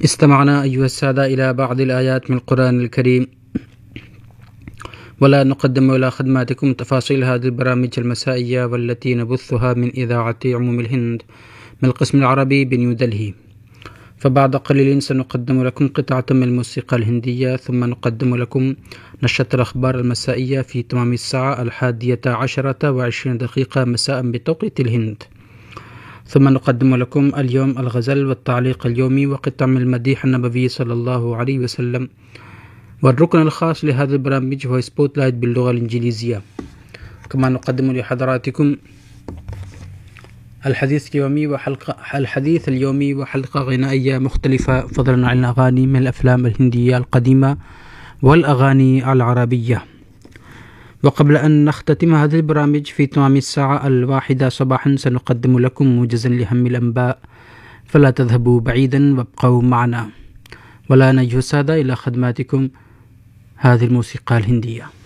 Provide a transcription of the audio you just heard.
استمعنا أيها السادة إلى بعض الآيات من القرآن الكريم، ولا نقدم إلى خدماتكم تفاصيل هذه البرامج المسائية والتي نبثها من إذاعة عموم الهند من القسم العربي بنيودلهي. فبعد قليل سنقدم لكم قطعة من الموسيقى الهندية، ثم نقدم لكم نشرة الأخبار المسائية في تمام الساعة 11:20 مساء بتوقيت الهند. ثم نقدم لكم اليوم الغزل والتعليق اليومي وقطع من المديح النبوي صلى الله عليه وسلم. والركن الخاص لهذا البرنامج هو سبوت لايت باللغة الإنجليزية. كما نقدم لحضراتكم الحديث اليومي وحلقة غنائية مختلفة، فضلا عن الأغاني من الأفلام الهندية القديمة والأغاني العربية. وقبل أن نختتم هذا البرامج في تمام الساعة 1 صباحا سنقدم لكم موجزا لهم الأنباء، فلا تذهبوا بعيدا وابقوا معنا. ولا نجه السادة إلى خدماتكم هذه الموسيقى الهندية.